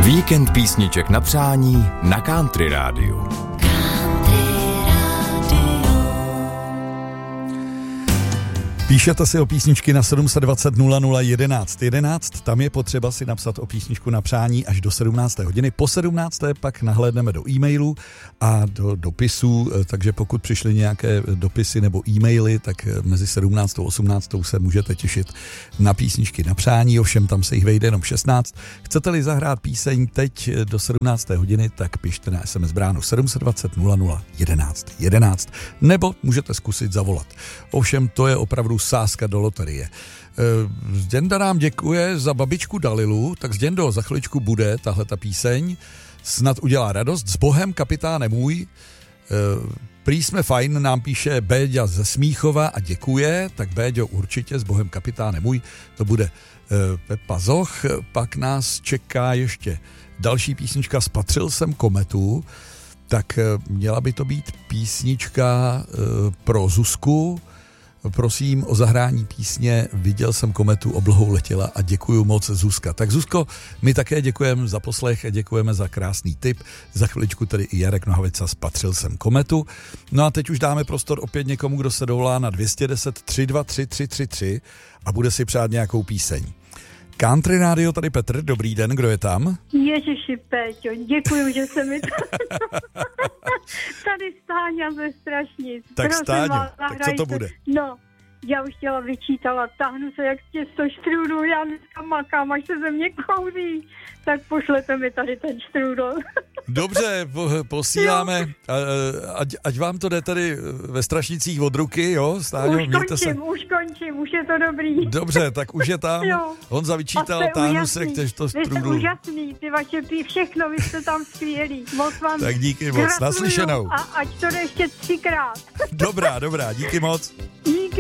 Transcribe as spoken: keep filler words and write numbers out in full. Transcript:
Víkend písniček na přání na Country Rádiu. Píšete si o písničky na sedm set dvacet nula nula jedenáct jedenáct, tam je potřeba si napsat o písničku na přání až do sedmnácté hodiny. Po sedmnácté pak nahlédneme do e-mailů a do dopisů, takže pokud přišly nějaké dopisy nebo e-maily, tak mezi sedmnáctou a osmnáctou se můžete těšit na písničky na přání, ovšem tam se jich vejde jenom šestnáct. Chcete-li zahrát píseň teď do sedmnácté hodiny, tak pište na es em es bránu sedm set dvacet nula nula jedenáct jedenáct, nebo můžete zkusit zavolat. Ovšem to je opravdu sázka do loterie. Zděnda nám děkuje za babičku Dalilu, tak Zděndo, za chviličku bude tahle ta píseň, snad udělá radost. S Bohem, kapitáne můj, prý jsme fajn, nám píše Béďa ze Smíchova a děkuje, tak Béďo určitě, s Bohem, kapitáne můj, to bude Pepa Zoch. Pak nás čeká ještě další písnička, Spatřil jsem kometu, tak měla by to být písnička pro Zuzku. Prosím o zahrání písně Viděl jsem kometu, oblohou letěla a děkuju moc, Zuzka. Tak Zuzko, my také děkujeme za poslech a děkujeme za krásný tip. Za chviličku tady i Jarek Nohavica, Spatřil jsem kometu. No a teď už dáme prostor opět někomu, kdo se dovolá na dvě stě deset tři dva tři tři tři tři a bude si přát nějakou píseň. Country Radio, tady Petr, dobrý den, kdo je tam? Ježiši, Péťo, děkuju, že se mi to... Tady Stáňa ze Strašnic. Tak Stáňo, tak co to bude? No, já už těla vyčítala, táhnu se jak těsto štrůdů, já dneska makám, až se ze mě kouří, tak pošlete mi tady ten štrůdl. Dobře, po, posíláme, ať, ať vám to jde tady ve Strašnicích od ruky, jo, Stáňo? Už končím, se... už končím, už je to dobrý. Dobře, tak už je tam, Honza vyčítal, táhnu se k těžto štrůdlu. Vy jste úžasný, ty vaše pí, všechno, vy jste tam skvělí, moc vám tak díky moc, naslyšenou. A ať to jde ještě třikrát. Dobrá, dobrá, díky moc.